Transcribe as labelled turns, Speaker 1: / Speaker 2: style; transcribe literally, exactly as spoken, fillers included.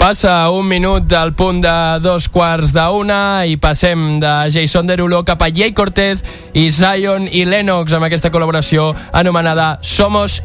Speaker 1: Passa un minut del punt de dos quarts d'una i passem de Jason Derulo cap a Jay Cortez i Zion i Lennox amb aquesta col·laboració anomenada Somos